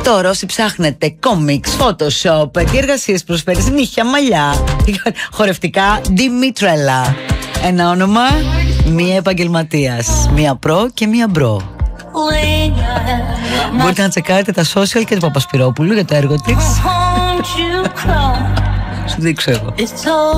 Τώρα όσοι ψάχνετε comics, photoshop, τι εργασίες προσφέρεις, νύχια, μαλλιά, χορευτικά, Δημήτρελα. Ένα όνομα, μία επαγγελματίας, μία προ και μία μπρο. Μπορείτε να τσεκάρετε τα social και του Παπασπυρόπουλου για το έργο της. Σου δείξω εγώ.